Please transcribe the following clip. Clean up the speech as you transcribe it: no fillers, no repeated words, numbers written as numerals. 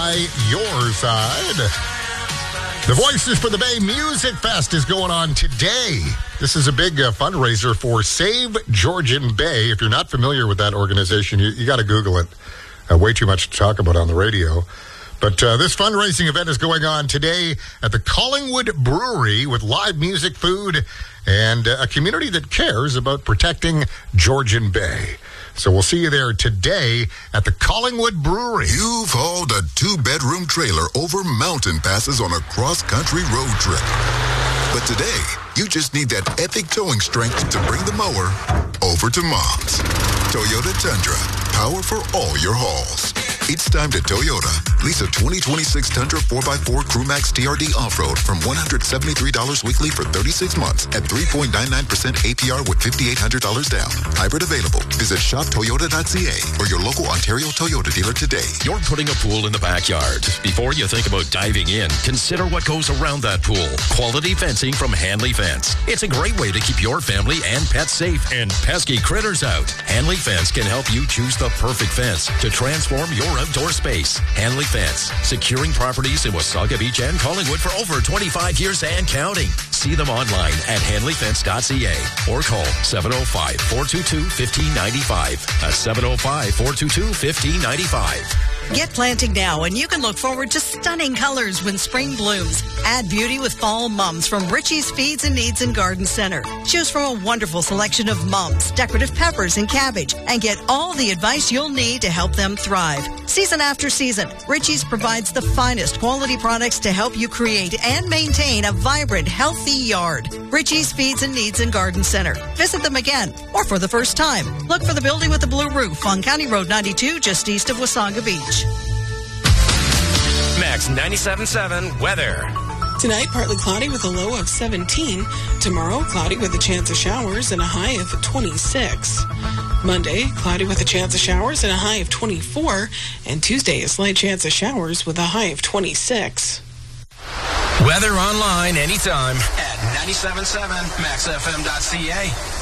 Your side. The Voices for the Bay Music Fest is going on today. This is a big fundraiser for Save Georgian Bay. If you're not familiar with that organization, you got to Google it. Way too much to talk about on the radio. But this fundraising event is going on today at the Collingwood Brewery with live music, food, and a community that cares about protecting Georgian Bay. So we'll see you there today at the Collingwood Brewery. You've hauled a 2-bedroom trailer over mountain passes on a cross-country road trip. But today, you just need that epic towing strength to bring the mower over to Mom's. Toyota Tundra, power for all your hauls. It's time to Toyota. Lease a 2026 Tundra 4x4 Crewmax TRD Off-Road from $173 weekly for 36 months at 3.99% APR with $5,800 down. Hybrid available. Visit shoptoyota.ca or your local Ontario Toyota dealer today. You're putting a pool in the backyard. Before you think about diving in, consider what goes around that pool. Quality fencing from Hanley Fence. It's a great way to keep your family and pets safe and pesky critters out. Hanley Fence can help you choose the perfect fence to transform your outdoor space. Hanley Fence, securing properties in Wasaga Beach and Collingwood for over 25 years and counting. See them online at hanleyfence.ca or call 705-422-1595. That's 705-422-1595. Get planting now, and you can look forward to stunning colors when spring blooms. Add beauty with fall mums from Richie's Feeds and Needs and Garden Center. Choose from a wonderful selection of mums, decorative peppers, and cabbage, and get all the advice you'll need to help them thrive. Season after season, Richie's provides the finest quality products to help you create and maintain a vibrant, healthy yard. Richie's Feeds and Needs and Garden Center. Visit them again, or for the first time. Look for the building with the blue roof on County Road 92, just east of Wasaga Beach. Max 97.7 weather. Tonight, partly cloudy with a low of 17. Tomorrow, cloudy with a chance of showers and a high of 26. Monday, cloudy with a chance of showers and a high of 24. And Tuesday, a slight chance of showers with a high of 26. Weather online anytime at 97.7maxfm.ca.